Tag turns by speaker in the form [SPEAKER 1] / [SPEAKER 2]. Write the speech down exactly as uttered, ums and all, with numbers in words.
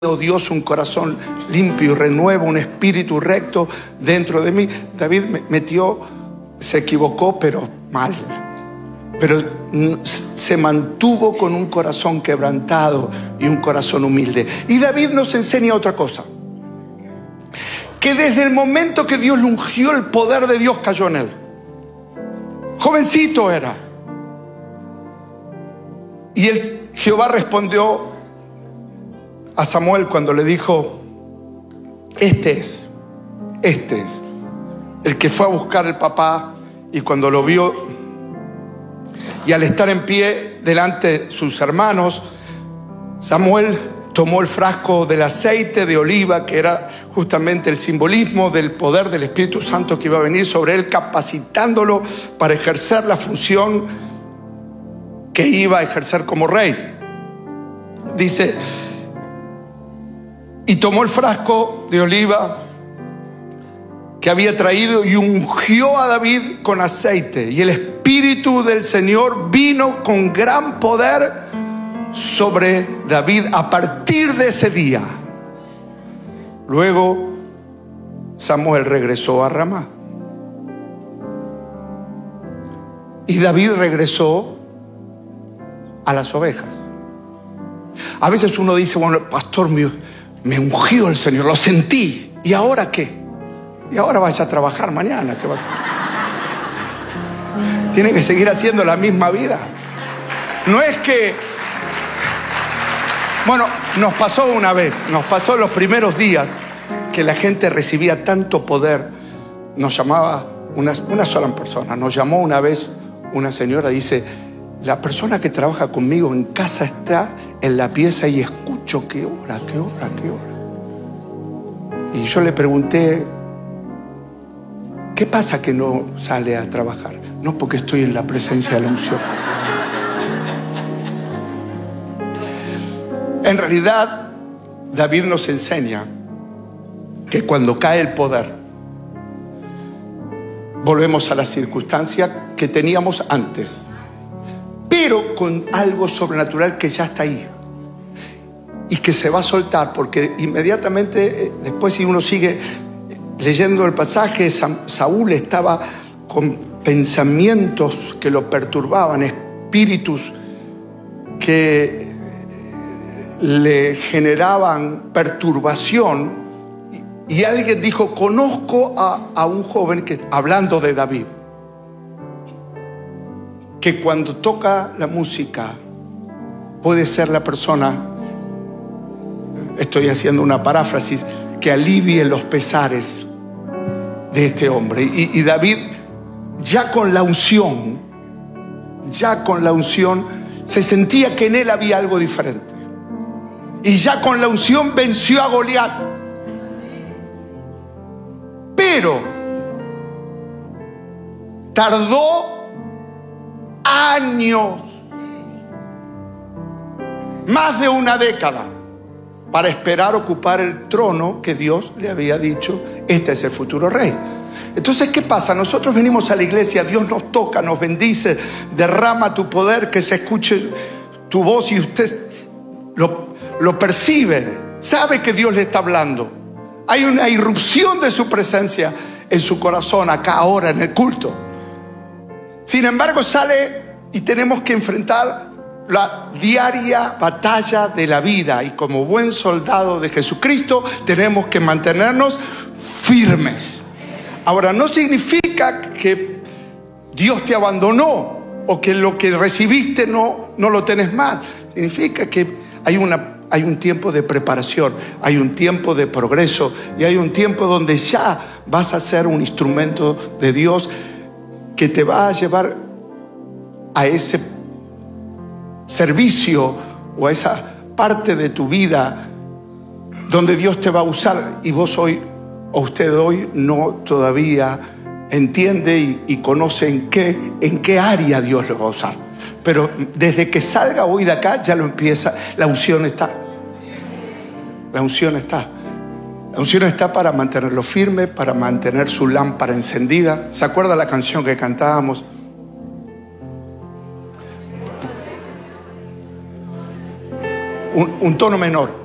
[SPEAKER 1] Oh Dios, un corazón limpio y renueva un espíritu recto dentro de mí. David metió, se equivocó, pero mal. Pero se mantuvo con un corazón quebrantado y un corazón humilde. Y David nos enseña otra cosa: que desde el momento que Dios le ungió, el poder de Dios cayó en él. Jovencito era. Y él, Jehová respondió a Samuel cuando le dijo: este es, este es el que fue a buscar el papá. Y cuando lo vio, y al estar en pie delante de sus hermanos, Samuel tomó el frasco del aceite de oliva, que era justamente el simbolismo del poder del Espíritu Santo que iba a venir sobre él, capacitándolo para ejercer la función que iba a ejercer como rey. Dice: y tomó el frasco de oliva que había traído y ungió a David con aceite. Y el Espíritu del Señor vino con gran poder sobre David a partir de ese día. Luego Samuel regresó a Ramá. Y David regresó a las ovejas. A veces uno dice: bueno, pastor mío, me ungió el Señor, lo sentí. ¿Y ahora qué? Y ahora vaya a trabajar mañana. ¿Qué va a hacer? Tiene que seguir haciendo la misma vida. No es que... Bueno, nos pasó una vez, nos pasó los primeros días que la gente recibía tanto poder. Nos llamaba una, una sola persona. Nos llamó una vez una señora, dice: la persona que trabaja conmigo en casa está en la pieza y escucho que ora, que ora, que ora. Y yo le pregunté: ¿qué pasa que no sale a trabajar? No, porque estoy en la presencia de la unción. En realidad, David nos enseña que cuando cae el poder, volvemos a la circunstancia que teníamos antes, pero con algo sobrenatural que ya está ahí y que se va a soltar, porque inmediatamente después, si uno sigue leyendo el pasaje, Saúl estaba con pensamientos que lo perturbaban, espíritus que le generaban perturbación. Y alguien dijo: conozco a, a un joven que, hablando de David, que cuando toca la música puede ser la persona, estoy haciendo una paráfrasis, que alivie los pesares de este hombre. Y, y David, ya con la unción, ya con la unción, se sentía que en él había algo diferente. Y ya con la unción venció a Goliat. Pero tardó años, más de una década, para esperar ocupar el trono que Dios le había dicho: este es el futuro rey. Entonces, ¿qué pasa? Nosotros venimos a la iglesia, Dios nos toca, nos bendice, derrama tu poder, que se escuche tu voz y usted lo, lo percibe, sabe que Dios le está hablando. Hay una irrupción de su presencia en su corazón, acá, ahora, en el culto. Sin embargo, sale y tenemos que enfrentar la diaria batalla de la vida. Y como buen soldado de Jesucristo, tenemos que mantenernos firmes. Ahora, no significa que Dios te abandonó o que lo que recibiste no, no lo tenés más. Significa que hay una... Hay un tiempo de preparación, hay un tiempo de progreso y hay un tiempo donde ya vas a ser un instrumento de Dios que te va a llevar a ese servicio o a esa parte de tu vida donde Dios te va a usar. Y vos hoy, o usted hoy, no todavía entiende y, y conoce en qué, en qué área Dios lo va a usar. Pero desde que salga hoy de acá ya lo empieza. La unción está. La unción está. La unción está para mantenerlo firme, para mantener su lámpara encendida. ¿Se acuerda la canción que cantábamos? Un, un tono menor.